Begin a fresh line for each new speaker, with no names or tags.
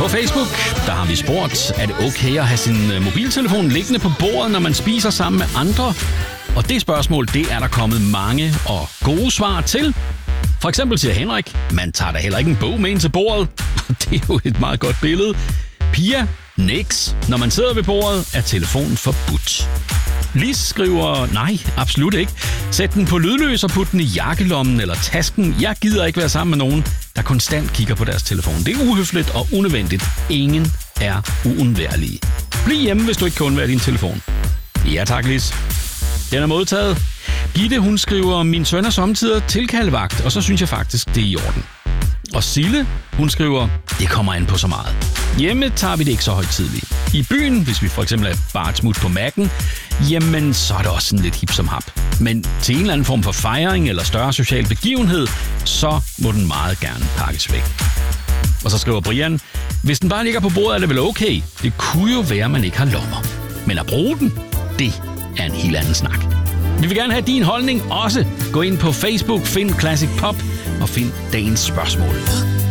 På Facebook, der har vi spurgt, er det okay at have sin mobiltelefon liggende på bordet, når man spiser sammen med andre? Og det spørgsmål, det er der kommet mange og gode svar til. For eksempel siger Henrik, man tager da heller ikke en bog med ind til bordet. Det er jo et meget godt billede. Pia, niks. Når man sidder ved bordet, er telefonen forbudt. Lis skriver, nej, absolut ikke. Sæt den på lydløs og put den i jakkelommen eller tasken. Jeg gider ikke være sammen med nogen, der konstant kigger på deres telefon. Det er uhøfligt og unødvendigt. Ingen er uundværlige. Bliv hjemme, hvis du ikke kan undvære din telefon. Ja tak, Lis. Den er modtaget. Gitte, hun skriver, min søn er sommetider tilkaldevagt, og så synes jeg faktisk, det er i orden. Og Sille, hun skriver, det kommer an på så meget. Hjemme tager vi det ikke så højtidligt. I byen, hvis vi for eksempel er bare et smut på Mac'en, jamen så er det også sådan lidt hip som hap. Men til en eller anden form for fejring eller større social begivenhed, så må den meget gerne pakkes væk. Og så skriver Brian, hvis den bare ligger på bordet, er det vel okay. Det kunne jo være, at man ikke har lommer. Men at bruge den, det er en helt anden snak. Vi vil gerne have din holdning også. Gå ind på Facebook, find Classic Pop og find dagens spørgsmål.